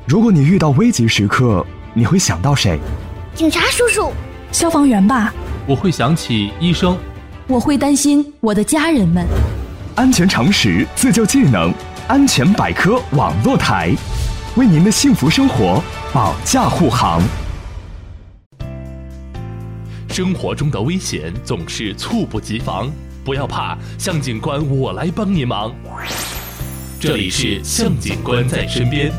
如果你遇到危急时刻，你会想到谁？ 警察叔叔。 消防员吧。 我会想起医生。 我会担心我的家人们。 安全常识，自救技能，安全百科网络台，为您的幸福生活保驾护航。 生活中的危险总是猝不及防，不要怕，向警官我来帮您忙。这里是向警官在身边。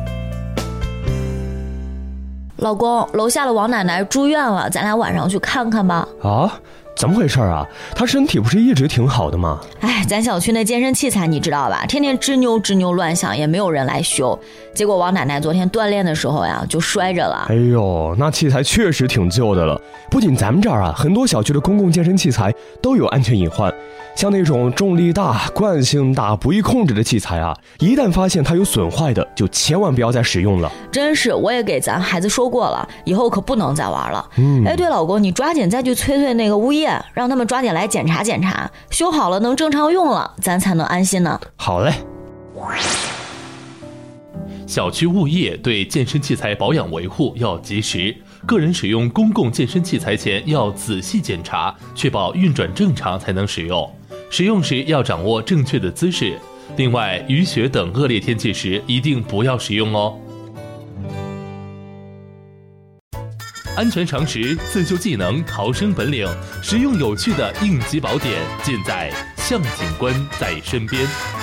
老公，楼下的王奶奶住院了，咱俩晚上去看看吧。 啊？怎么回事啊？她身体不是一直挺好的吗？ 咱小区那健身器材你知道吧，天天吱扭乱响，也没有人来修。结果王奶奶昨天锻炼的时候呀，就摔着了。 哎呦，那器材确实挺旧的了。不仅咱们这儿啊，很多小区的公共健身器材都有安全隐患。像那种重力大、惯性大、不易控制的器材啊，一旦发现它有损坏的，就千万不要再使用了。 真是，我也给咱孩子说过了，以后可不能再玩了。对，老公，你抓紧再去催那个物业，让他们抓紧来检查检查，修好了能正常用了，咱才能安心呢。 好嘞。 小区物业对健身器材保养维护要及时，个人使用公共健身器材前要仔细检查，确保运转正常才能使用。使用时要掌握正确的姿势。另外，雨雪等恶劣天气时一定不要使用哦。安全常识、自救技能、逃生本领，实用有趣的应急宝典，尽在向警官在身边。